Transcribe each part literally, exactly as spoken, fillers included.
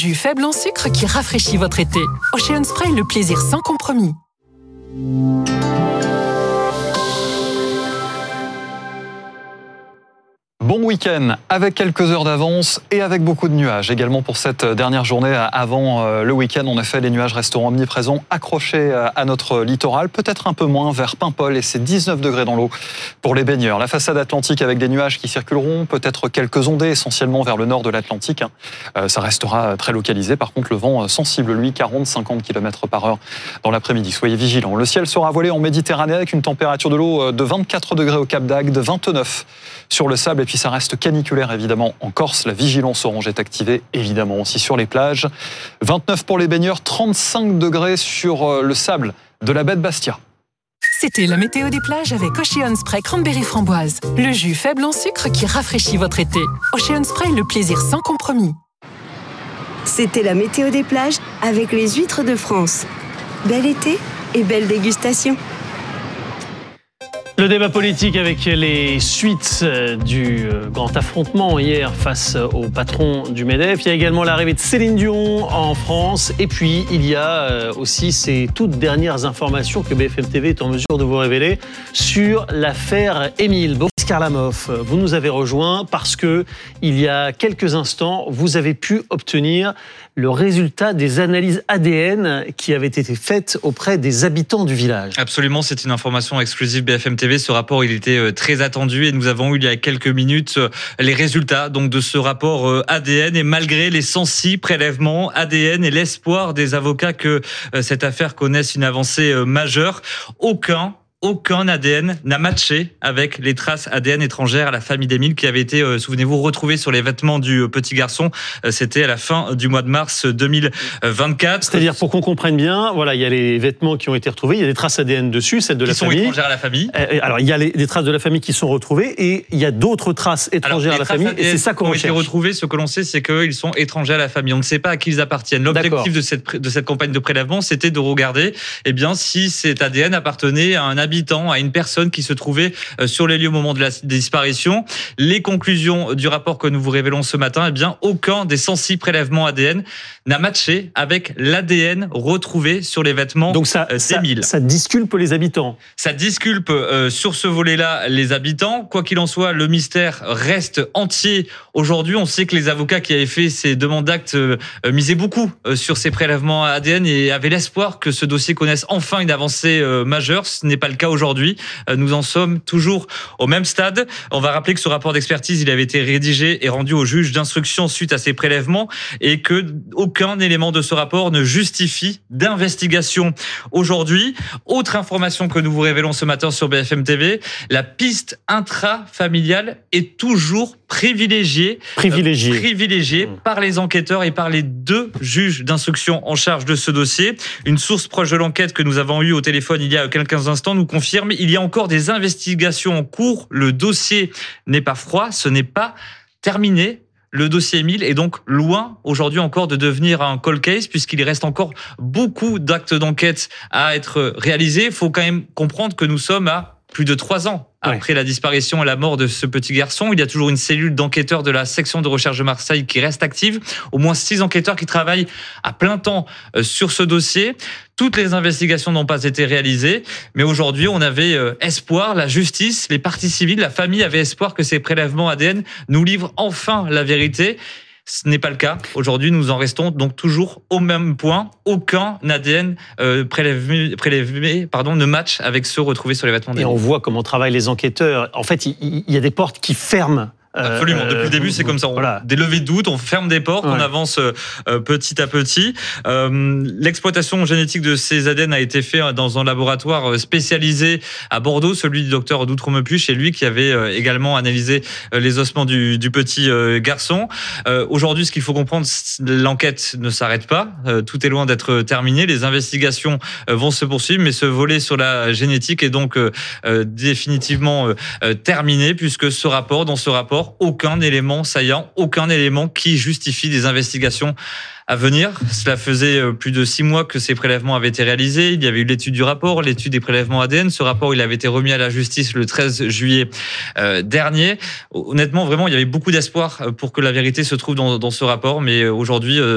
jus faible en sucre qui rafraîchit votre été. Ocean Spray, le plaisir sans compromis. Bon week-end avec quelques heures d'avance et avec beaucoup de nuages également pour cette dernière journée avant le week-end. En effet, les nuages resteront omniprésents, accrochés à notre littoral, peut-être un peu moins vers Paimpol, et c'est dix-neuf degrés dans l'eau pour les baigneurs. La façade atlantique avec des nuages qui circuleront, peut-être quelques ondées essentiellement vers le nord de l'Atlantique. Ça restera très localisé. Par contre, le vent sensible, lui, quarante à cinquante kilomètres par heure dans l'après-midi. Soyez vigilants. Le ciel sera voilé en Méditerranée avec une température de l'eau de vingt-quatre degrés au Cap d'Agde, vingt-neuf sur le sable, et puis ça reste caniculaire évidemment en Corse. La vigilance orange est activée évidemment aussi sur les plages. vingt-neuf pour les baigneurs, trente-cinq degrés sur le sable de la baie de Bastia. C'était la météo des plages avec Ocean Spray Cranberry Framboise. Le jus faible en sucre qui rafraîchit votre été. Ocean Spray, le plaisir sans compromis. C'était la météo des plages avec les huîtres de France. Bel été et belle dégustation. Le débat politique avec les suites du grand affrontement hier face au patron du MEDEF. Il y a également l'arrivée de Céline Dion en France. Et puis, il y a aussi ces toutes dernières informations que B F M T V est en mesure de vous révéler sur l'affaire Émile. Boris Karlamov, vous nous avez rejoint parce que il y a quelques instants, vous avez pu obtenir le résultat des analyses A D N qui avaient été faites auprès des habitants du village. Absolument, c'est une information exclusive B F M T V. Ce rapport, il était très attendu et nous avons eu il y a quelques minutes les résultats donc de ce rapport A D N. Et malgré les cent six prélèvements A D N et l'espoir des avocats que cette affaire connaisse une avancée majeure, aucun Aucun A D N n'a matché avec les traces A D N étrangères à la famille d'Émile qui avait été, euh, souvenez-vous, retrouvées sur les vêtements du petit garçon. Euh, c'était à la fin du mois de mars deux mille vingt-quatre. C'est-à-dire, pour qu'on comprenne bien, voilà, il y a les vêtements qui ont été retrouvés, il y a des traces A D N dessus, celles de qui la famille. Qui sont étrangères à la famille. Euh, alors, il y a les, des traces de la famille qui sont retrouvées et il y a d'autres traces étrangères alors, à la famille. Et c'est ça qu'on recherche. Ont été retrouvées, ce que l'on sait, c'est qu'ils sont étrangers à la famille. On ne sait pas à qui ils appartiennent. L'objectif de cette, de cette campagne de prélèvement, c'était de regarder, eh bien, si cet A D N appartenait à un habitant, à une personne qui se trouvait sur les lieux au moment de la disparition. Les conclusions du rapport que nous vous révélons ce matin, eh bien, aucun des cent six prélèvements A D N n'a matché avec l'A D N retrouvé sur les vêtements Donc ça, d'Émile. Ça, ça disculpe les habitants. Ça disculpe euh, sur ce volet-là les habitants. Quoi qu'il en soit, le mystère reste entier. Aujourd'hui, on sait que les avocats qui avaient fait ces demandes d'actes euh, misaient beaucoup euh, sur ces prélèvements A D N et avaient l'espoir que ce dossier connaisse enfin une avancée euh, majeure. Ce n'est pas le cas aujourd'hui. Nous en sommes toujours au même stade. On va rappeler que ce rapport d'expertise, il avait été rédigé et rendu au juge d'instruction suite à ces prélèvements et que aucun élément de ce rapport ne justifie d'investigation aujourd'hui. Autre information que nous vous révélons ce matin sur B F M T V, la piste intrafamiliale est toujours privilégiée, privilégiée. Euh, privilégiée mmh. par les enquêteurs et par les deux juges d'instruction en charge de ce dossier. Une source proche de l'enquête que nous avons eue au téléphone il y a quelques instants nous confirme il y a encore des investigations en cours. Le dossier n'est pas froid, ce n'est pas terminé. Le dossier Émile est donc loin aujourd'hui encore de devenir un cold case puisqu'il reste encore beaucoup d'actes d'enquête à être réalisés. Il faut quand même comprendre que nous sommes à plus de trois ans après ouais. la disparition et la mort de ce petit garçon. Il y a toujours une cellule d'enquêteurs de la section de recherche de Marseille qui reste active. Au moins six enquêteurs qui travaillent à plein temps sur ce dossier. Toutes les investigations n'ont pas été réalisées, mais aujourd'hui, on avait espoir, la justice, les parties civiles, la famille avait espoir que ces prélèvements A D N nous livrent enfin la vérité. Ce n'est pas le cas. Aujourd'hui, nous en restons donc toujours au même point. Aucun A D N euh, prélevé, prélevé pardon, ne match avec ceux retrouvés sur les vêtements d'Émile. Et on voit comment travaillent les enquêteurs. En fait, il, il y a des portes qui ferment. Absolument. Depuis le début, c'est comme ça. On, voilà. Des levées de doute, on ferme des portes, ouais. on avance euh, petit à petit. Euh, l'exploitation génétique de ces A D N a été faite dans un laboratoire spécialisé à Bordeaux, celui du docteur Doutremepuis, chez lui, qui avait euh, également analysé euh, les ossements du, du petit euh, garçon. Euh, aujourd'hui, ce qu'il faut comprendre, l'enquête ne s'arrête pas. Euh, tout est loin d'être terminé. Les investigations euh, vont se poursuivre, mais ce volet sur la génétique est donc euh, euh, définitivement euh, terminé, puisque ce rapport, dans ce rapport, aucun élément saillant, aucun élément qui justifie des investigations à venir. Cela faisait plus de six mois que ces prélèvements avaient été réalisés. Il y avait eu l'étude du rapport, l'étude des prélèvements A D N. Ce rapport, il avait été remis à la justice le treize juillet euh, dernier. Honnêtement, vraiment, il y avait beaucoup d'espoir pour que la vérité se trouve dans, dans ce rapport. Mais aujourd'hui, euh,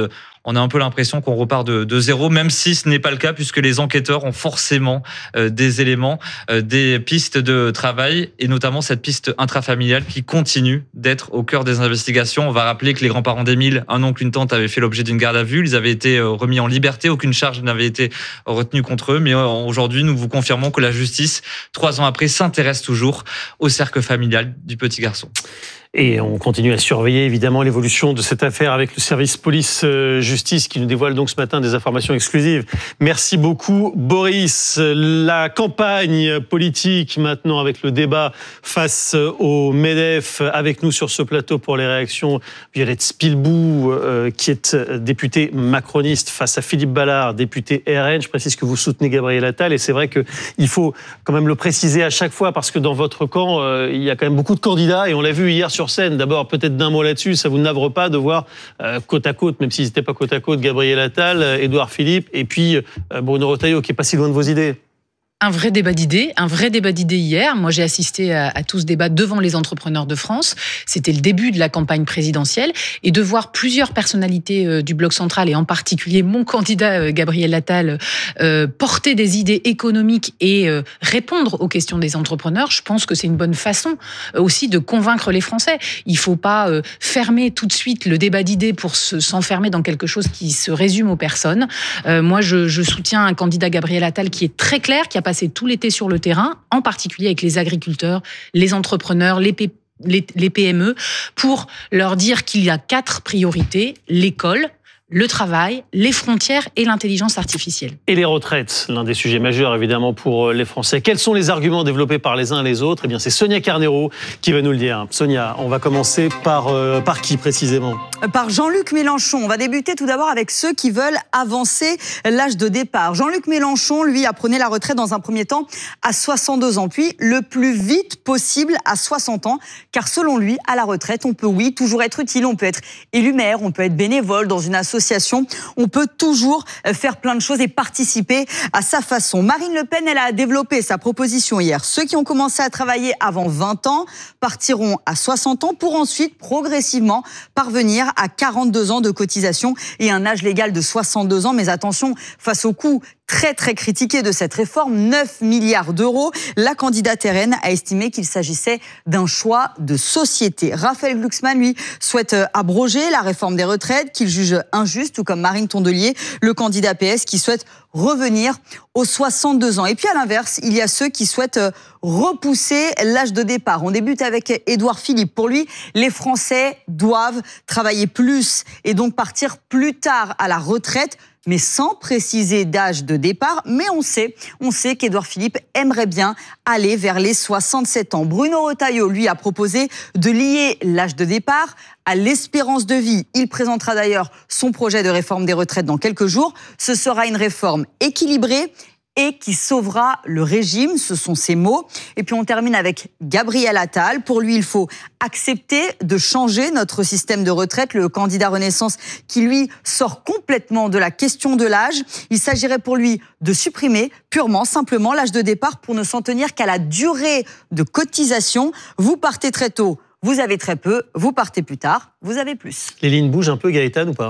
on a un peu l'impression qu'on repart de, de zéro, même si ce n'est pas le cas, puisque les enquêteurs ont forcément euh, des éléments, euh, des pistes de travail, et notamment cette piste intrafamiliale qui continue d'être au cœur des investigations. On va rappeler que les grands-parents d'Émile, un oncle, une tante, avaient fait l'objet d'une garde à vue. Ils avaient été remis en liberté. Aucune charge n'avait été retenue contre eux. Mais aujourd'hui, nous vous confirmons que la justice, trois ans après, s'intéresse toujours au cercle familial du petit garçon. Et on continue à surveiller évidemment l'évolution de cette affaire avec le service police-justice qui nous dévoile donc ce matin des informations exclusives. Merci beaucoup Boris. La campagne politique maintenant avec le débat face au MEDEF. Avec nous sur ce plateau pour les réactions, Violette Spilbou euh, qui est députée macroniste face à Philippe Ballard, député R N. Je précise que vous soutenez Gabriel Attal et c'est vrai qu'il faut quand même le préciser à chaque fois parce que dans votre camp, euh, il y a quand même beaucoup de candidats et on l'a vu hier sur scène. D'abord, peut-être d'un mot là-dessus, ça vous navre pas de voir euh, côte à côte, même s'ils n'étaient pas côte à côte, Gabriel Attal, euh, Édouard Philippe et puis euh, Bruno Retailleau, qui est pas si loin de vos idées. Un vrai débat d'idées, un vrai débat d'idées hier. Moi, j'ai assisté à, à tout ce débat devant les entrepreneurs de France. C'était le début de la campagne présidentielle. Et de voir plusieurs personnalités euh, du Bloc central, et en particulier mon candidat euh, Gabriel Attal, euh, porter des idées économiques et euh, répondre aux questions des entrepreneurs, je pense que c'est une bonne façon euh, aussi de convaincre les Français. Il ne faut pas euh, fermer tout de suite le débat d'idées pour se, s'enfermer dans quelque chose qui se résume aux personnes. Euh, moi, je, je soutiens un candidat Gabriel Attal qui est très clair, qui a passé tout l'été sur le terrain, en particulier avec les agriculteurs, les entrepreneurs, les P- les, les P M E, pour leur dire qu'il y a quatre priorités: l'école, le travail, les frontières et l'intelligence artificielle. Et les retraites, l'un des sujets majeurs évidemment pour les Français. Quels sont les arguments développés par les uns et les autres ? Eh bien, c'est Sonia Carneiro qui va nous le dire. Sonia, on va commencer par, euh, par qui précisément ? Par Jean-Luc Mélenchon. On va débuter tout d'abord avec ceux qui veulent avancer l'âge de départ. Jean-Luc Mélenchon, lui, a prôné la retraite dans un premier temps à soixante-deux ans, puis le plus vite possible à soixante ans, car selon lui, à la retraite, on peut, oui, toujours être utile, on peut être élu maire, on peut être bénévole dans une association, on peut toujours faire plein de choses et participer à sa façon. Marine Le Pen, elle a développé sa proposition hier. Ceux qui ont commencé à travailler avant vingt ans partiront à soixante ans pour ensuite progressivement parvenir à quarante-deux ans de cotisation et un âge légal de soixante-deux ans. Mais attention, face au coût très très critiqué de cette réforme, neuf milliards d'euros, la candidate R N a estimé qu'il s'agissait d'un choix de société. Raphaël Glucksmann, lui, souhaite abroger la réforme des retraites qu'il juge injuste, tout comme Marine Tondelier, le candidat P S, qui souhaite revenir aux soixante-deux ans. Et puis à l'inverse, il y a ceux qui souhaitent repousser l'âge de départ. On débute avec Édouard Philippe. Pour lui, les Français doivent travailler plus et donc partir plus tard à la retraite, mais sans préciser d'âge de départ. Mais on sait, on sait qu'Édouard Philippe aimerait bien aller vers les soixante-sept ans. Bruno Retailleau, lui, a proposé de lier l'âge de départ à l'espérance de vie. Il présentera d'ailleurs son projet de réforme des retraites dans quelques jours. Ce sera une réforme équilibrée et qui sauvera le régime, ce sont ses mots. Et puis on termine avec Gabriel Attal. Pour lui, il faut accepter de changer notre système de retraite. Le candidat Renaissance qui, lui, sort complètement de la question de l'âge. Il s'agirait pour lui de supprimer purement, simplement l'âge de départ pour ne s'en tenir qu'à la durée de cotisation. Vous partez très tôt, vous avez très peu. Vous partez plus tard, vous avez plus. Les lignes bougent un peu, Gaëtane, ou pas ?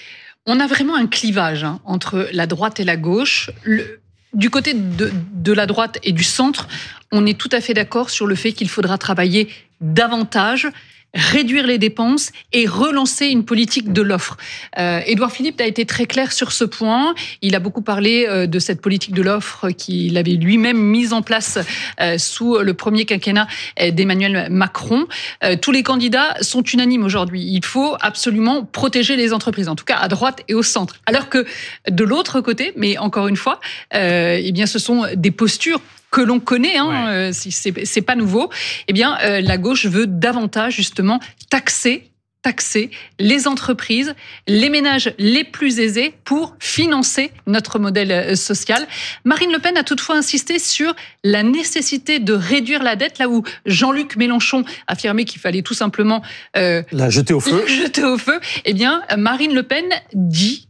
On a vraiment un clivage hein, entre la droite et la gauche. Le... Du côté de, de la droite et du centre, on est tout à fait d'accord sur le fait qu'il faudra travailler davantage, réduire les dépenses et relancer une politique de l'offre. Euh, Édouard Philippe a été très clair sur ce point. Il a beaucoup parlé euh, de cette politique de l'offre qu'il avait lui-même mise en place euh, sous le premier quinquennat d'Emmanuel Macron. Euh, tous les candidats sont unanimes aujourd'hui. Il faut absolument protéger les entreprises, en tout cas à droite et au centre. Alors que de l'autre côté, mais encore une fois, euh, eh bien, ce sont des postures que l'on connaît, hein, ouais. euh, c'est, c'est pas nouveau, eh bien, euh, la gauche veut davantage, justement, taxer, taxer les entreprises, les ménages les plus aisés pour financer notre modèle social. Marine Le Pen a toutefois insisté sur la nécessité de réduire la dette, là où Jean-Luc Mélenchon affirmait qu'il fallait tout simplement... Euh, la jeter au feu. La jeter au feu. Eh bien, Marine Le Pen dit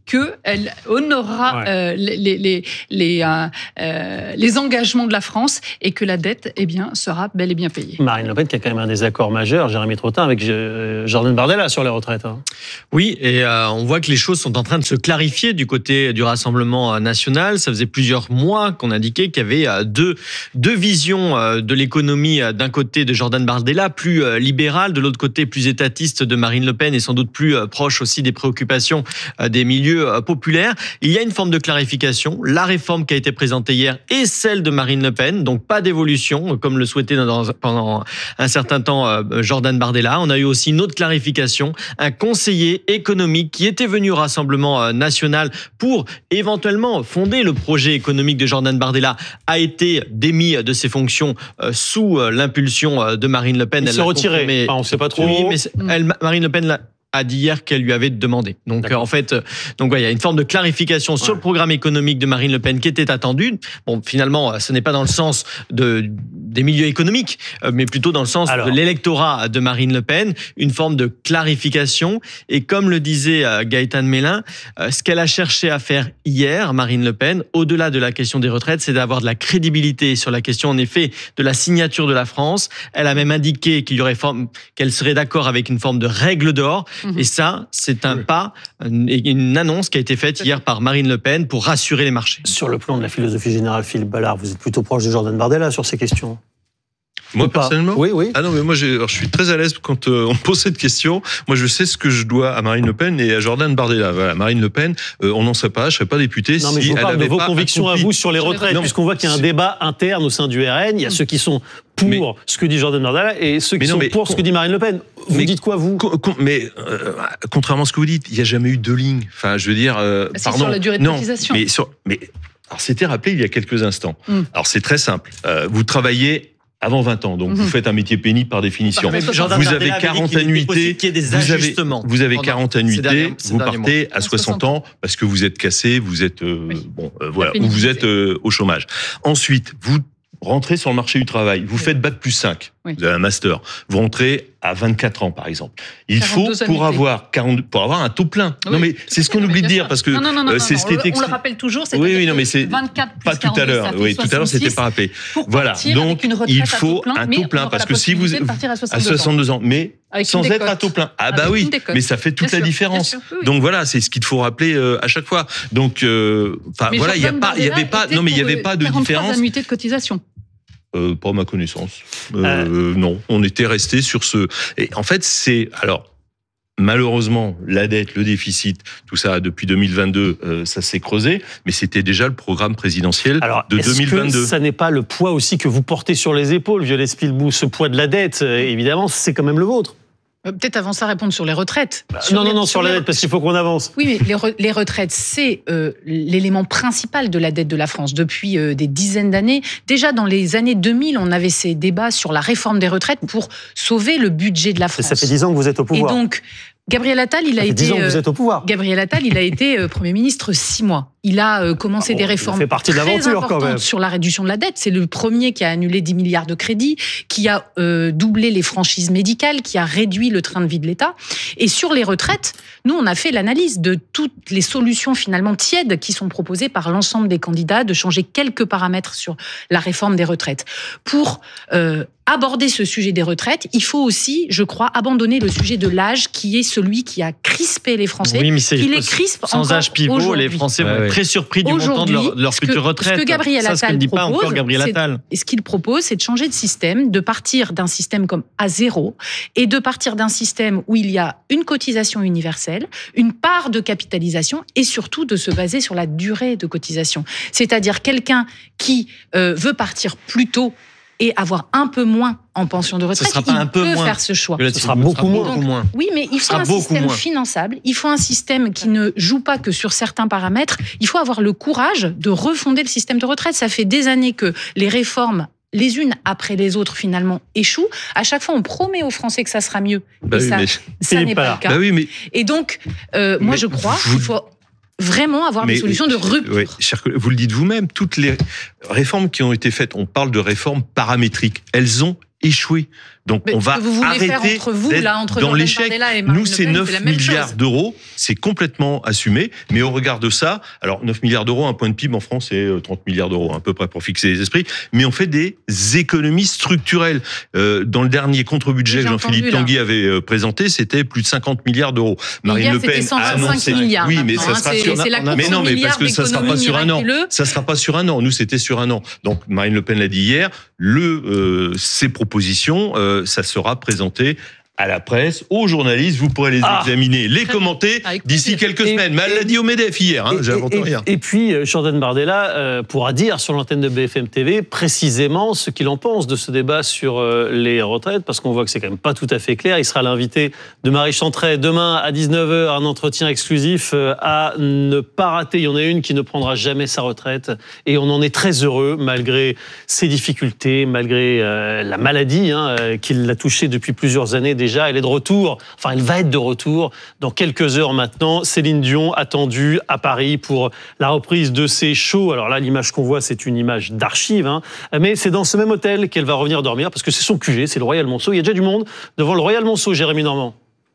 qu'elle honorera Ouais. euh, les, les, les, les, euh, euh, les engagements de la France et que la dette eh bien, sera bel et bien payée. Marine Le Pen qui a quand même un désaccord majeur, Jérémy Trottin, avec euh, Jordan Bardella sur les retraites. Hein. Oui, et euh, on voit que les choses sont en train de se clarifier du côté du Rassemblement national. Ça faisait plusieurs mois qu'on indiquait qu'il y avait euh, deux, deux visions euh, de l'économie. Euh, d'un côté de Jordan Bardella, plus euh, libérale, de l'autre côté plus étatiste de Marine Le Pen et sans doute plus euh, proche aussi des préoccupations euh, des milieux euh, populaires. Il y a une forme de clarification. La réforme qui a été présentée hier est celle de Marine Le Pen, donc pas d'évolution, comme le souhaitait dans, pendant un certain temps euh, Jordan Bardella. On a eu aussi une autre clarification, un conseiller économique qui était venu au Rassemblement euh, national pour éventuellement fonder le projet économique de Jordan Bardella, a été démis de ses fonctions euh, sous euh, l'impulsion euh, de Marine Le Pen. Il Elle s'est l'a retiré. confirmé. Enfin, on ne sait pas trop. Oui, mais c'est- elle, Marine Le Pen l'a a dit hier qu'elle lui avait demandé. Donc D'accord. euh, en fait, euh, donc ouais, il y a une forme de clarification sur Ouais. le programme économique de Marine Le Pen qui était attendue. Bon, finalement, euh, ce n'est pas dans le sens de des milieux économiques, euh, mais plutôt dans le sens Alors. de l'électorat de Marine Le Pen, une forme de clarification. Et comme le disait euh, Gaëtan Mélin, euh, ce qu'elle a cherché à faire hier, Marine Le Pen, au-delà de la question des retraites, c'est d'avoir de la crédibilité sur la question, en effet, de la signature de la France. Elle a même indiqué qu'il y aurait forme, qu'elle serait d'accord avec une forme de règle d'or. Mhm. Et ça, c'est un pas, une annonce qui a été faite hier par Marine Le Pen pour rassurer les marchés. Sur le plan de la philosophie générale, Philippe Ballard, vous êtes plutôt proche de Jordan Bardella sur ces questions. Moi, Ou pas personnellement Oui, oui. Ah non, mais moi, j'ai- alors, je suis très à l'aise quand euh, on me pose cette question. Moi, je sais ce que je dois à Marine Le Pen et à Jordan Bardella. Voilà, Marine Le Pen, euh, on n'en serait pas, je serais pas député Non, mais si je vous elle parle de avait vos pas convictions accompli- à vous sur les Sur les retraites, retraites. puisqu'on voit qu'il y a un C'est- débat interne au sein du R N. Il y a ceux qui sont pour Mais- ce que dit Jordan Bardella et ceux qui Mais non, sont mais pour ce con- que dit Marine Le Pen. Vous mais dites quoi, vous Con- con- Mais euh, contrairement à ce que vous dites, il n'y a jamais eu deux lignes. Enfin, je veux dire, euh, C'est pardon. sur la durée de non, cotisation. mais sur, mais alors c'était rappelé il y a quelques instants. Mm. Alors c'est très simple. Euh, vous travaillez avant vingt ans, donc Mhm. vous faites un métier pénible par définition. Mais Jordan Vous Bardella avez avait dit quarante qu'il était annuités, possible qu'il y ait des vous avez, ajustements vous avez pendant quarante ces annuités, derniers- ces vous derniers partez à À soixante ans parce que vous êtes cassé, vous êtes euh, Oui. bon, euh, voilà, La ou vous pénibilité. êtes euh, au chômage. Ensuite, vous rentrez sur le marché du travail, vous Oui. faites bac plus cinq, Oui. vous avez un master, vous rentrez à vingt-quatre ans par exemple. Il faut quarante-deux pour annuités. avoir quarante pour avoir un taux plein. Oui. Non mais c'est ce qu'on Oui, oublie bien de dire sûr. parce que non, non, non, non, euh, c'est non, ce qui on était le- on le rappelle toujours, c'est Oui, oui, non, mais c'est vingt-quatre plus pas tout à quarante-deux, l'heure. ça fait Oui, tout à l'heure, c'était soixante-six. pas rappelé. Pour Voilà. partir Donc, avec une retraite il à faut taux plein, un mais taux on plein aura parce la que si vous possibilité de partir à à soixante-deux ans. soixante-deux ans, mais Avec sans une être à décote. taux plein. Ah Avec bah une oui, décote. mais ça fait toute Bien la sûr, différence. bien sûr, oui, oui. Donc voilà, c'est ce qu'il faut rappeler euh, à chaque fois. Donc, euh, enfin Mais voilà, il y a Jordan pas, il y avait Bardella pas, était non mais il y pour, avait euh, pas de quarante-trois différence. annuités de cotisation. Euh, pas à ma connaissance. Euh, Non, on était resté sur ce. Et en fait, c'est alors. Malheureusement, la dette, le déficit, tout ça, depuis deux mille vingt-deux, euh, ça s'est creusé, mais c'était déjà le programme présidentiel Alors, de est-ce deux mille vingt-deux. que ça n'est pas le poids aussi que vous portez sur les épaules, Violet Spilbou, ce poids de la dette, euh, évidemment, c'est quand même le vôtre. Euh, Peut-être avant ça répondre sur les retraites. non, les- non, non, sur la les- dette, parce qu'il faut qu'on avance. Oui, mais les, re- les retraites, c'est euh, l'élément principal de la dette de la France depuis euh, des dizaines d'années. Déjà, dans les années deux mille, on avait ces débats sur la réforme des retraites pour sauver le budget de la Et France. ça fait dix ans que vous êtes au Et pouvoir. donc, Gabriel Attal, il ça a fait été... dix ans que vous euh, êtes au pouvoir. Gabriel Attal, il a été euh, Premier ministre six mois. Il a euh, commencé Ah bon, des il réformes fait partie de très l'aventure, quand importantes même. sur la réduction de la dette. C'est le premier qui a annulé dix milliards de crédits, qui a euh, doublé les franchises médicales, qui a réduit le train de vie de l'État. Et sur les retraites, nous, on a fait l'analyse de toutes les solutions finalement tièdes qui sont proposées par l'ensemble des candidats, de changer quelques paramètres sur la réforme des retraites. Pour euh, aborder ce sujet des retraites, il faut aussi, je crois, abandonner le sujet de l'âge qui est celui qui a crispé les Français. Oui, mais c'est Il est crispe sans encore âge pivot, aujourd'hui. les Français vont Ouais, être ouais. très surpris du montant de leur, de leur ce que- future retraite. Ce que Gabriel ça, ce que Attal ne dit pas propose, encore Gabriel c'est- Attal. et ce qu'il propose, c'est de changer de système, de partir d'un système comme à zéro et de partir d'un système où il y a une cotisation universelle, une part de capitalisation et surtout de se baser sur la durée de cotisation. C'est-à-dire quelqu'un qui euh, veut partir plus tôt et avoir un peu moins en pension de retraite, sera pas il un peu peut moins. faire ce choix. Ce sera beaucoup moins. moins. Oui, mais il faut sera un beaucoup système moins. finançable, il faut un système qui ne joue pas que sur certains paramètres, il faut avoir le courage de refonder le système de retraite. Ça fait des années que les réformes, les unes après les autres, finalement, échouent. À chaque fois, on promet aux Français que ça sera mieux. Bah et oui, ça, mais- ça Philippe n'est pas Ballard. le cas. Bah oui, mais Et donc, euh, moi, Mais je crois vous- qu'il faut vraiment avoir des Mais- solutions de rupture. Oui, chers collègues, vous le dites vous-même, toutes les réformes qui ont été faites, on parle de réformes paramétriques, elles ont échoué. Donc Mais on ce va que vous voulez arrêter faire entre vous, d'être là, entre dans Jordan l'échec. Bardella et Marine Nous, Le c'est Pen, neuf c'est la même milliards chose. d'euros, c'est complètement assumé. Mais au regard de ça, alors neuf milliards d'euros, un point de P I B en France, c'est trente milliards d'euros, à peu près pour fixer les esprits. Mais on fait des économies structurelles. Euh, dans le dernier contre-budget que Jean-Philippe entendu, Tanguy avait euh, présenté, c'était plus de cinquante milliards d'euros. Mais Marine hier, Le Pen c'était cent a vingt-cinq annoncé. milliards Oui, mais maintenant, ça hein. sera C'est- sur c'est la mais course non, aux mais parce milliards que ça sera pas d'économies sur un an. miraculeux. Ça sera pas sur un an. Nous, c'était sur un an. Donc Marine Le Pen l'a dit hier. Le euh, ces propositions, euh, ça sera présenté à la presse, aux journalistes, vous pourrez les Ah, examiner, les commenter d'ici quelques Et- semaines. Mais elle l'a dit au MEDEF hier, hein, Et- j'ai inventé et- rien. Et puis, euh, Jordan Bardella euh, pourra dire sur l'antenne de B F M T V précisément ce qu'il en pense de ce débat sur euh, les retraites, parce qu'on voit que c'est quand même pas tout à fait clair. Il sera l'invité de Marie Chantret demain à dix-neuf heures, un entretien exclusif euh, à ne pas rater. Il y en a une qui ne prendra jamais sa retraite, et on en est très heureux, malgré ses difficultés, malgré euh, la maladie hein, euh, qui l'a touchée depuis plusieurs années déjà. Elle est de retour, enfin elle va être de retour dans quelques heures maintenant. Céline Dion attendue à Paris pour la reprise de ses shows. Alors là, l'image qu'on voit, c'est une image d'archive, hein, mais c'est dans ce même hôtel qu'elle va revenir dormir parce que c'est son Q G, c'est le Royal Monceau. Il y a déjà du monde devant le Royal Monceau, Jérémy Normand.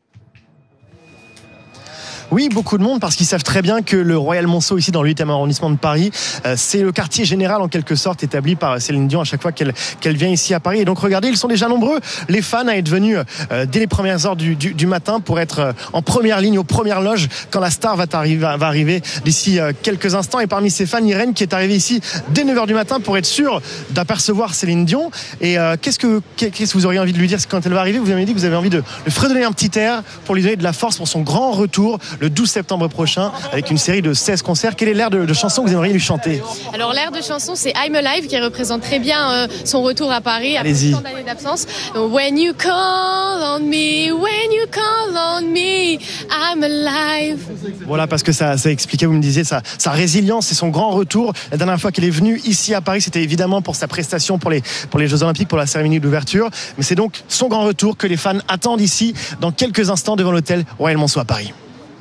Oui, beaucoup de monde, parce qu'ils savent très bien que le Royal Monceau, ici dans le huitième arrondissement de Paris, euh, c'est le quartier général en quelque sorte établi par Céline Dion à chaque fois qu'elle qu'elle vient ici à Paris. Et donc regardez, ils sont déjà nombreux, les fans, à être venus euh, dès les premières heures du, du, du matin pour être euh, en première ligne, aux premières loges, quand la star va arriver, va arriver d'ici euh, quelques instants. Et parmi ces fans, Irène qui est arrivée ici dès neuf heures du matin pour être sûre d'apercevoir Céline Dion. Et euh, qu'est-ce que qu'est-ce que vous auriez envie de lui dire quand elle va arriver? Vous avez dit que vous avez envie de lui fredonner un petit air pour lui donner de la force pour son grand retour le douze septembre prochain avec une série de seize concerts. Quel est l'air de, de chanson que vous aimeriez lui chanter? Alors l'air de chanson, c'est I'm Alive qui représente très bien euh, son retour à Paris après Allez-y. tant d'années d'absence. When you call on me, when you call on me, I'm alive. Voilà, parce que ça, ça expliquait, vous me disiez, sa, sa résilience et son grand retour. La dernière fois qu'elle est venue ici à Paris, c'était évidemment pour sa prestation pour les, pour les Jeux Olympiques, pour la cérémonie d'ouverture. Mais c'est donc son grand retour que les fans attendent ici dans quelques instants devant l'hôtel Royal Monceau à Paris.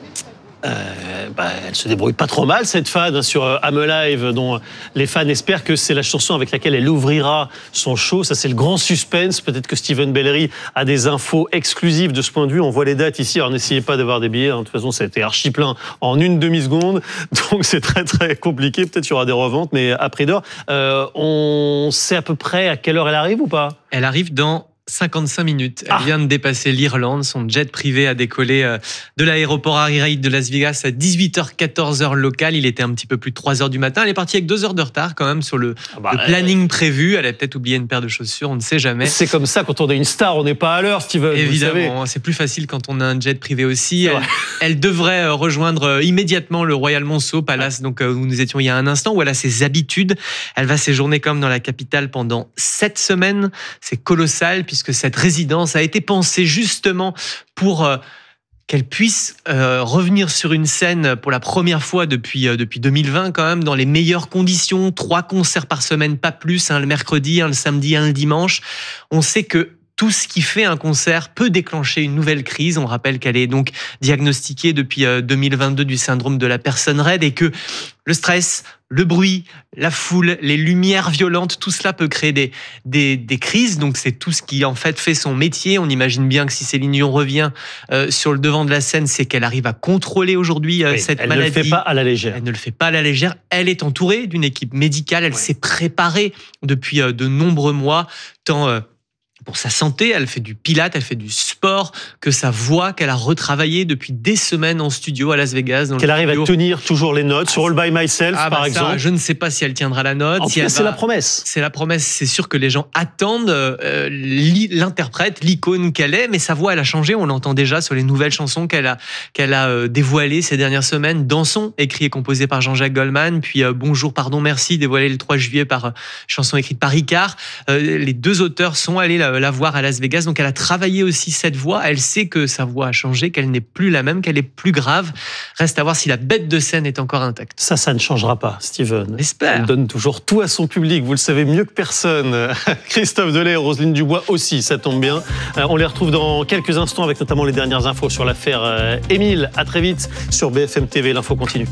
Euh, bah, elle se débrouille pas trop mal, cette fan, hein, sur euh, I'm Alive, dont les fans espèrent que c'est la chanson avec laquelle elle ouvrira son show. Ça, c'est le grand suspense. Peut-être que Steven Bellery a des infos exclusives de ce point de vue. On voit les dates ici. Alors, n'essayez pas d'avoir des billets. Hein. De toute façon, ça a été archi plein en une demi-seconde. Donc, c'est très, très compliqué. Peut-être qu'il y aura des reventes, mais à prix d'or. Euh, on sait à peu près à quelle heure elle arrive ou pas? Elle arrive dans cinquante-cinq minutes. Elle Ah. vient de dépasser l'Irlande. Son jet privé a décollé euh, de l'aéroport Harry Reid de Las Vegas à dix-huit heures quatorze heure locale. Il était un petit peu plus de trois heures du matin. Elle est partie avec deux heures de retard quand même sur le, Ah bah, le planning prévu. Elle a peut-être oublié une paire de chaussures, on ne sait jamais. C'est comme ça quand on est une star, on n'est pas à l'heure, Steven. Vous le savez. Évidemment, c'est plus facile quand on a un jet privé aussi. C'est Elle, vrai. elle devrait euh, rejoindre euh, immédiatement le Royal Monceau Palace, donc euh, où nous étions il y a un instant, où elle a ses habitudes. Elle va séjourner comme dans la capitale pendant sept semaines. C'est colossal puisque cette résidence a été pensée justement pour euh, qu'elle puisse euh, revenir sur une scène pour la première fois depuis, euh, depuis deux mille vingt, quand même, dans les meilleures conditions. Trois concerts par semaine, pas plus, hein, le mercredi, hein, le samedi, hein, le dimanche. On sait que tout ce qui fait un concert peut déclencher une nouvelle crise. On rappelle qu'elle est donc diagnostiquée depuis deux mille vingt-deux du syndrome de la personne raide et que le stress, le bruit, la foule, les lumières violentes, tout cela peut créer des, des, des crises. Donc c'est tout ce qui en fait fait son métier. On imagine bien que si Céline Dion revient euh, sur le devant de la scène, c'est qu'elle arrive à contrôler aujourd'hui euh, Oui, cette elle maladie. ne le fait pas à la légère. Elle ne le fait pas à la légère. Elle est entourée d'une équipe médicale. Elle Ouais. s'est préparée depuis euh, de nombreux mois, tant euh, pour sa santé, elle fait du pilates, elle fait du sport, que sa voix qu'elle a retravaillé depuis des semaines en studio à Las Vegas. dans le Qu'elle arrive à studio. tenir toujours les notes sur All By Myself, Ah bah par ça, exemple. je ne sais pas si elle tiendra la note. En si tout cas, elle c'est va- la promesse. C'est la promesse, c'est sûr que les gens attendent euh, l'i- l'interprète, l'icône qu'elle est, mais sa voix, elle a changé. On l'entend déjà sur les nouvelles chansons qu'elle a, qu'elle a euh, dévoilées ces dernières semaines. Dansons, écrit et composé par Jean-Jacques Goldman, puis euh, Bonjour, pardon, merci, dévoilé le trois juillet par euh, chanson écrite par Ricard. Euh, les deux auteurs sont allés la, la voir à Las Vegas, donc elle a travaillé aussi cette voix. Elle sait que sa voix a changé, qu'elle n'est plus la même, qu'elle est plus grave. Reste à voir si la bête de scène est encore intacte. Ça, ça ne changera pas, Steven. On espère. Elle donne toujours tout à son public, vous le savez mieux que personne. Christophe Delay et Roselyne Dubois aussi, ça tombe bien. Euh, On les retrouve dans quelques instants avec notamment les dernières infos sur l'affaire euh, Émile. À très vite sur B F M T V, l'info continue.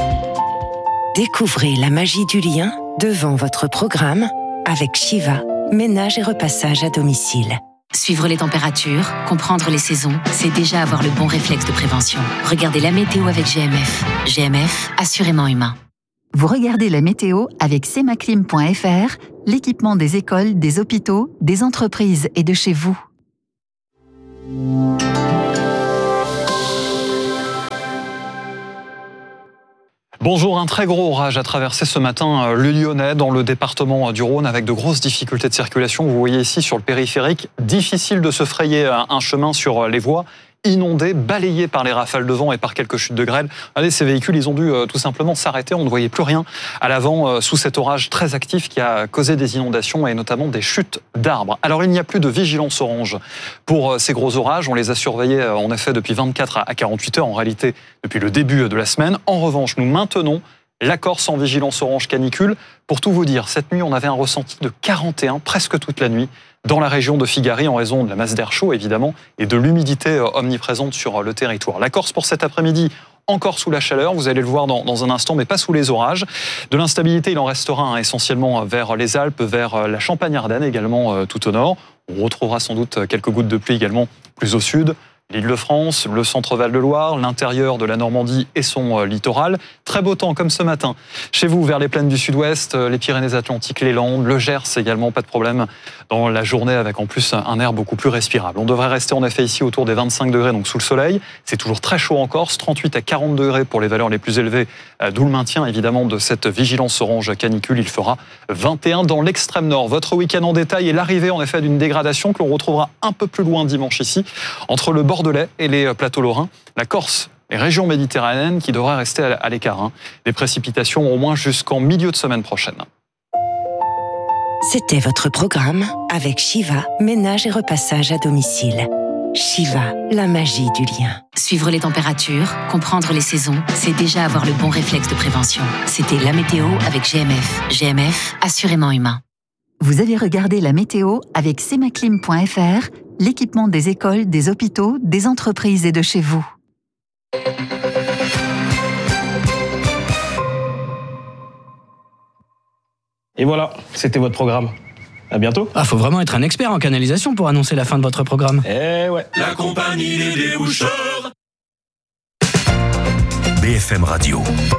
Découvrez la magie du lien devant votre programme avec Shiva, ménage et repassage à domicile. Suivre les températures, comprendre les saisons, c'est déjà avoir le bon réflexe de prévention. Regardez la météo avec G M F. G M F, assurément humain. Vous regardez la météo avec semaclim point f r, l'équipement des écoles, des hôpitaux, des entreprises et de chez vous. Bonjour, un très gros orage a traversé ce matin le Lyonnais dans le département du Rhône avec de grosses difficultés de circulation. Vous voyez ici sur le périphérique, difficile de se frayer un chemin sur les voies. Inondés, balayés par les rafales de vent et par quelques chutes de grêle. Regardez, ces véhicules, ils ont dû euh, tout simplement s'arrêter. On ne voyait plus rien à l'avant euh, sous cet orage très actif qui a causé des inondations et notamment des chutes d'arbres. Alors, il n'y a plus de vigilance orange pour euh, ces gros orages. On les a surveillés euh, en effet depuis vingt-quatre à quarante-huit heures, en réalité depuis le début de la semaine. En revanche, nous maintenons la Corse en vigilance orange canicule. Pour tout vous dire, cette nuit, on avait un ressenti de quarante et un, presque toute la nuit, dans la région de Figari, en raison de la masse d'air chaud, évidemment, et de l'humidité omniprésente sur le territoire. La Corse, pour cet après-midi, encore sous la chaleur, vous allez le voir dans, dans un instant, mais pas sous les orages. De l'instabilité, il en restera hein, essentiellement vers les Alpes, vers la Champagne-Ardenne, également euh, tout au nord. On retrouvera sans doute quelques gouttes de pluie également plus au sud. L'Île-de-France, le centre-Val de Loire, l'intérieur de la Normandie et son euh, littoral. Très beau temps comme ce matin. Chez vous, vers les plaines du sud-ouest, euh, les Pyrénées-Atlantiques, les Landes, le Gers également, pas de problème dans la journée avec en plus un air beaucoup plus respirable. On devrait rester en effet ici autour des vingt-cinq degrés, donc sous le soleil. C'est toujours très chaud en Corse, trente-huit à quarante degrés pour les valeurs les plus élevées, euh, d'où le maintien évidemment de cette vigilance orange canicule. Il fera vingt et un dans l'extrême nord. Votre week-end en détail et l'arrivée en effet d'une dégradation que l'on retrouvera un peu plus loin dimanche ici, entre le Bordelais et les plateaux lorrains, la Corse, les régions méditerranéennes qui devraient rester à l'écart. Hein. Des précipitations au moins jusqu'en milieu de semaine prochaine. C'était votre programme avec Shiva, ménage et repassage à domicile. Shiva, la magie du lien. Suivre les températures, comprendre les saisons, c'est déjà avoir le bon réflexe de prévention. C'était la météo avec G M F. G M F, assurément humain. Vous avez regardé la météo avec semaclim point f r, l'équipement des écoles, des hôpitaux, des entreprises et de chez vous. Et voilà, c'était votre programme. À bientôt. Ah, faut vraiment être un expert en canalisation pour annoncer la fin de votre programme. Eh ouais. La compagnie des déboucheurs. B F M Radio.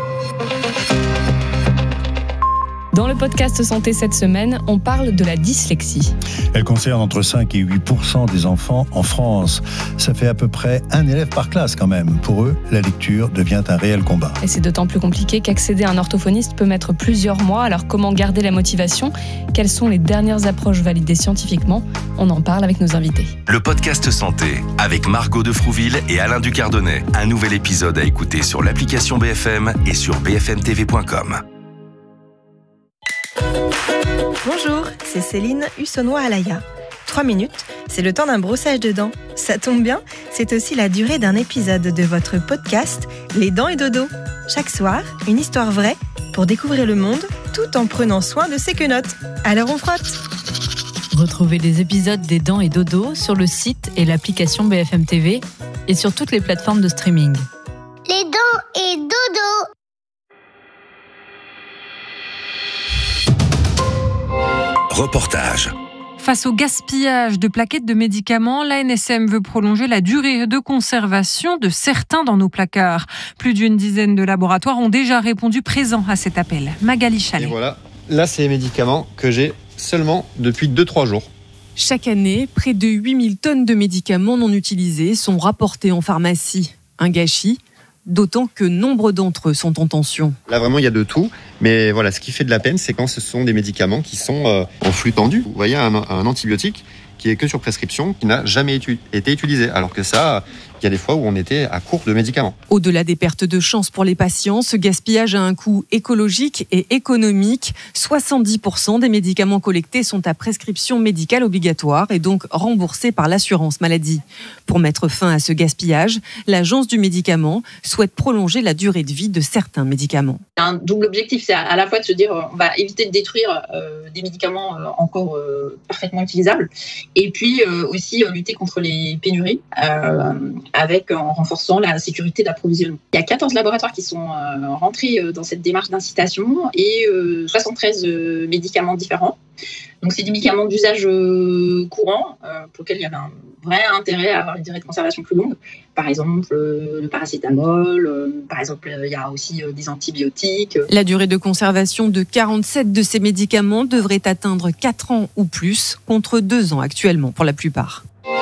Dans le podcast Santé cette semaine, on parle de la dyslexie. Elle concerne entre cinq et huit pour cent des enfants en France. Ça fait à peu près un élève par classe quand même. Pour eux, la lecture devient un réel combat. Et c'est d'autant plus compliqué qu'accéder à un orthophoniste peut mettre plusieurs mois. Alors comment garder la motivation ? Quelles sont les dernières approches validées scientifiquement ? On en parle avec nos invités. Le podcast Santé avec Margot de Frouville et Alain Ducardonnet. Un nouvel épisode à écouter sur l'application B F M et sur b f m t v point com. Bonjour, c'est Céline Hussonnois-Alaya. Trois minutes, c'est le temps d'un brossage de dents. Ça tombe bien, c'est aussi la durée d'un épisode de votre podcast Les Dents et Dodo. Chaque soir, une histoire vraie pour découvrir le monde tout en prenant soin de ses quenottes. Alors on frotte. Retrouvez les épisodes des Dents et Dodo sur le site et l'application B F M T V et sur toutes les plateformes de streaming. Les Dents et Dodo. Reportage. Face au gaspillage de plaquettes de médicaments, l'A N S M veut prolonger la durée de conservation de certains dans nos placards. Plus d'une dizaine de laboratoires ont déjà répondu présents à cet appel. Magali Chalet. Et voilà, là c'est les médicaments que j'ai seulement depuis deux trois jours. Chaque année, près de huit mille tonnes de médicaments non utilisés sont rapportés en pharmacie. Un gâchis, d'autant que nombre d'entre eux sont en tension. Là vraiment il y a de tout, mais voilà, ce qui fait de la peine, c'est quand ce sont des médicaments qui sont euh, en flux tendu. Vous voyez un, un antibiotique qui est que sur prescription, qui n'a jamais été utilisé, alors que ça, il y a des fois où on était à court de médicaments. Au-delà des pertes de chance pour les patients, ce gaspillage a un coût écologique et économique. soixante-dix pour cent des médicaments collectés sont à prescription médicale obligatoire et donc remboursés par l'assurance maladie. Pour mettre fin à ce gaspillage, l'Agence du médicament souhaite prolonger la durée de vie de certains médicaments. Un double objectif, c'est à la fois de se dire on va éviter de détruire euh, des médicaments euh, encore euh, parfaitement utilisables et puis euh, aussi euh, lutter contre les pénuries. Euh, avec en renforçant la sécurité d'approvisionnement. Il y a quatorze laboratoires qui sont euh, rentrés dans cette démarche d'incitation et euh, soixante-treize euh, médicaments différents. Donc c'est des médicaments d'usage euh, courant euh, pour lesquels il y avait un vrai intérêt à avoir une durée de conservation plus longue. Par exemple euh, le paracétamol, euh, par exemple euh, il y a aussi euh, des antibiotiques. La durée de conservation de quarante-sept de ces médicaments devrait atteindre quatre ans ou plus, contre deux ans actuellement pour la plupart.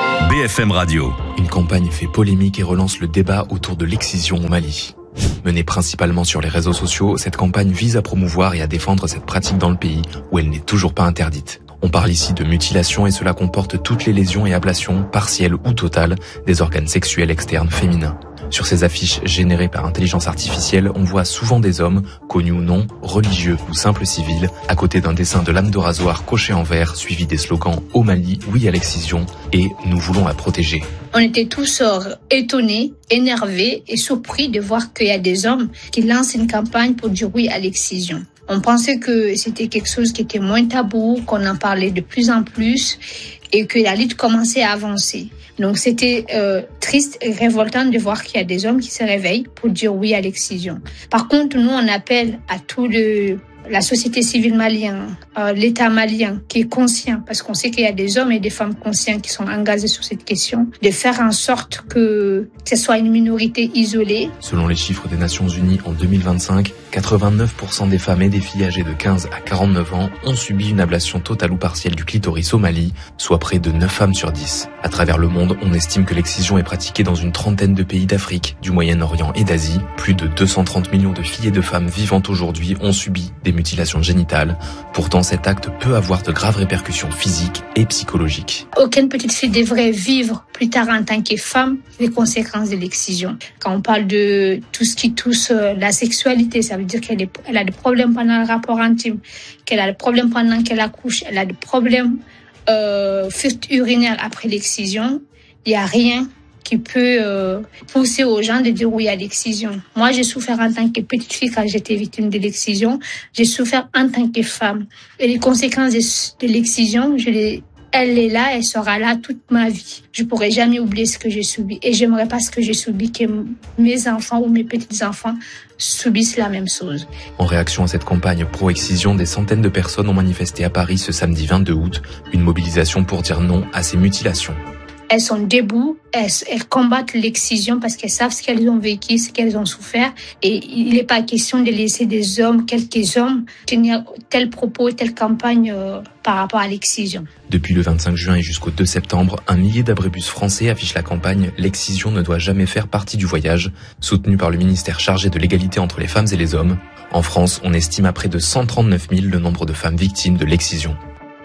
B F M Radio. Une campagne fait polémique et relance le débat autour de l'excision au Mali. Menée principalement sur les réseaux sociaux, cette campagne vise à promouvoir et à défendre cette pratique dans le pays où elle n'est toujours pas interdite. On parle ici de mutilation et cela comporte toutes les lésions et ablations, partielles ou totales, des organes sexuels externes féminins. Sur ces affiches générées par intelligence artificielle, on voit souvent des hommes, connus ou non, religieux ou simples civils, à côté d'un dessin de lame de rasoir coché en vert, suivi des slogans « Au Mali, oui à l'excision » et « Nous voulons la protéger ». On était tous étonnés, énervés et surpris de voir qu'il y a des hommes qui lancent une campagne pour dire oui à l'excision. On pensait que c'était quelque chose qui était moins tabou, qu'on en parlait de plus en plus et que la lutte commençait à avancer. Donc c'était euh, triste et révoltant de voir qu'il y a des hommes qui se réveillent pour dire oui à l'excision. Par contre, nous, on appelle à tout le... la société civile malienne, euh, l'État malien qui est conscient, parce qu'on sait qu'il y a des hommes et des femmes conscients qui sont engagés sur cette question, de faire en sorte que ce soit une minorité isolée. Selon les chiffres des Nations Unies en deux mille vingt-cinq, quatre-vingt-neuf pour cent des femmes et des filles âgées de quinze à quarante-neuf ans ont subi une ablation totale ou partielle du clitoris au Mali, soit près de neuf femmes sur dix. À travers le monde, on estime que l'excision est pratiquée dans une trentaine de pays d'Afrique, du Moyen-Orient et d'Asie. Plus de deux cent trente millions de filles et de femmes vivantes aujourd'hui ont subi des mutilations génitales. Pourtant, cet acte peut avoir de graves répercussions physiques et psychologiques. Aucune petite fille devrait vivre plus tard en tant que femme les conséquences de l'excision. Quand on parle de tout ce qui touche la sexualité, ça veut dire qu'elle elle a des problèmes pendant le rapport intime, qu'elle a des problèmes pendant qu'elle accouche, elle a des problèmes euh, urinaires après l'excision. Il n'y a rien qui peut euh, pousser aux gens de dire oui à l'excision. Moi, j'ai souffert en tant que petite fille quand j'étais victime de l'excision. J'ai souffert en tant que femme. Et les conséquences de, de l'excision, je les, elle est là, elle sera là toute ma vie. Je pourrai jamais oublier ce que j'ai subi. Et j'aimerais pas ce que j'ai subi, que mes enfants ou mes petits-enfants subissent la même chose. En réaction à cette campagne pro-excision, des centaines de personnes ont manifesté à Paris ce samedi vingt-deux août. Une mobilisation pour dire non à ces mutilations. Elles sont debout, elles, elles combattent l'excision parce qu'elles savent ce qu'elles ont vécu, ce qu'elles ont souffert. Et il n'est pas question de laisser des hommes, quelques hommes, tenir tel propos, telle campagne euh, par rapport à l'excision. Depuis le vingt-cinq juin et jusqu'au deux septembre, un millier d'abribus français affichent la campagne « L'excision ne doit jamais faire partie du voyage », soutenue par le ministère chargé de l'égalité entre les femmes et les hommes. En France, on estime à près de cent trente-neuf mille le nombre de femmes victimes de l'excision.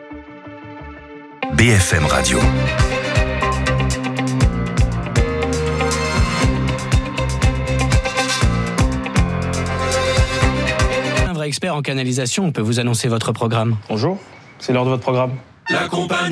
B F M Radio. Expert en canalisation, on peut vous annoncer votre programme. Bonjour, c'est l'heure de votre programme. La compagnie